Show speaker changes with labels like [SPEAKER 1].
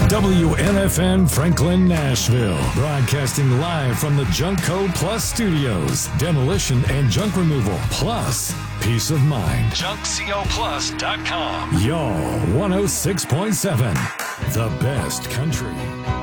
[SPEAKER 1] WNFN Franklin, Nashville. Broadcasting live from the Junkco Plus Studios. Demolition and junk removal plus peace of mind. JunkCoPlus.com. Y'all 106.7. The best country.